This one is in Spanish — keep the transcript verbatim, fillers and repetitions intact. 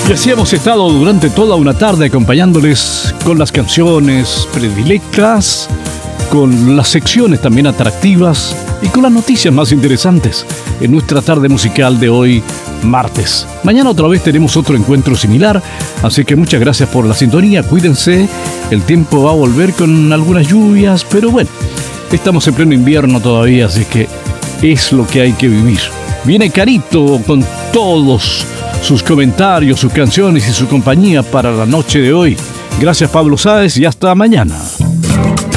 Y así hemos estado durante toda una tarde acompañándoles con las canciones predilectas, con las secciones también atractivas y con las noticias más interesantes en nuestra tarde musical de hoy, martes. Mañana otra vez tenemos otro encuentro similar, así que muchas gracias por la sintonía, cuídense, el tiempo va a volver con algunas lluvias, pero bueno, estamos en pleno invierno todavía, así que es lo que hay que vivir. Viene Carito con todos sus comentarios, sus canciones y su compañía para la noche de hoy. Gracias Pablo Sáez y hasta mañana.